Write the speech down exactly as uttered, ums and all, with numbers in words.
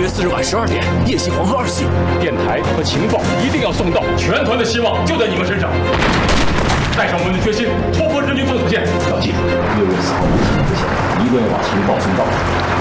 四日晚十二点，夜袭黄河二系。 电台和情报一定要送到，全团的希望就在你们身上。带上我们的决心，突破日军封锁线。 要记住，六月四号五点之前，一定要把情报送到。